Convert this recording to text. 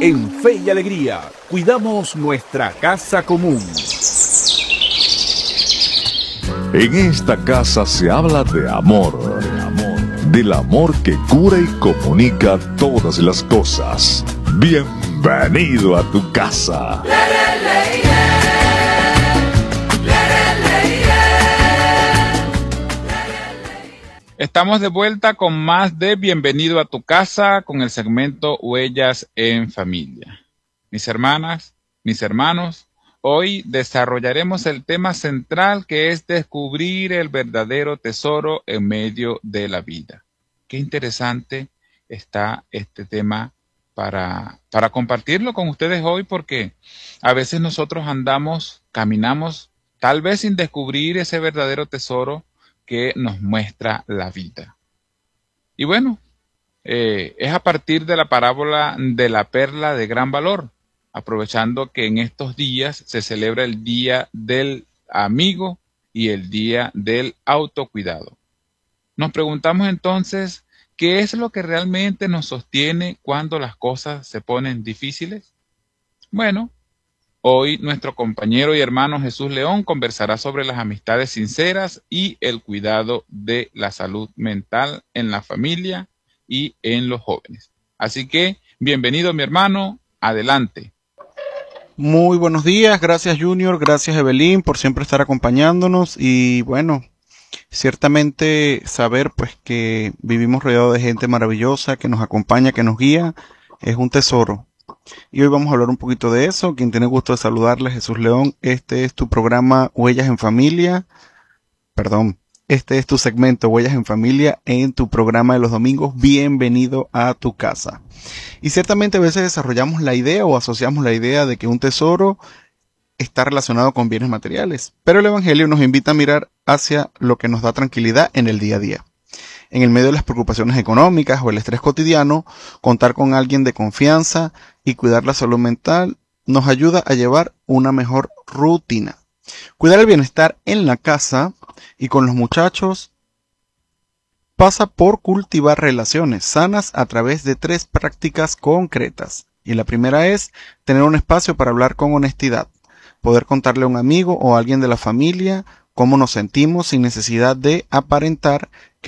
En Fe y Alegría, cuidamos nuestra casa común. En esta casa se habla de amor, del amor que cura y comunica todas las cosas. Bienvenido a tu casa. Estamos de vuelta con más de Bienvenido a tu casa, con el segmento Huellas en Familia. Mis hermanas, mis hermanos, hoy desarrollaremos el tema central, que es descubrir el verdadero tesoro en medio de la vida. Qué interesante está este tema para compartirlo con ustedes hoy, porque a veces nosotros caminamos, tal vez sin descubrir ese verdadero tesoro que nos muestra la vida. Y bueno, es a partir de la parábola de la perla de gran valor, aprovechando que en estos días se celebra el Día del Amigo y el Día del Autocuidado. Nos preguntamos entonces, ¿qué es lo que realmente nos sostiene cuando las cosas se ponen difíciles? Bueno, hoy nuestro compañero y hermano Jesús León conversará sobre las amistades sinceras y el cuidado de la salud mental en la familia y en los jóvenes. Así que, bienvenido mi hermano, adelante. Muy buenos días, gracias Junior, gracias Evelyn por siempre estar acompañándonos y bueno, ciertamente saber pues que vivimos rodeados de gente maravillosa que nos acompaña, que nos guía, es un tesoro. Y hoy vamos a hablar un poquito de eso. Quien tiene gusto de saludarle, Jesús León. Este es tu programa Huellas en Familia. Este es tu segmento Huellas en Familia en tu programa de los domingos. Bienvenido a tu casa. Y ciertamente a veces desarrollamos la idea o asociamos la idea de que un tesoro está relacionado con bienes materiales. Pero el Evangelio nos invita a mirar hacia lo que nos da tranquilidad en el día a día. En el medio de las preocupaciones económicas o el estrés cotidiano, contar con alguien de confianza y cuidar la salud mental nos ayuda a llevar una mejor rutina. Cuidar el bienestar en la casa y con los muchachos pasa por cultivar relaciones sanas a través de 3 prácticas concretas. Y la primera es tener un espacio para hablar con honestidad, poder contarle a un amigo o a alguien de la familia cómo nos sentimos sin necesidad de aparentar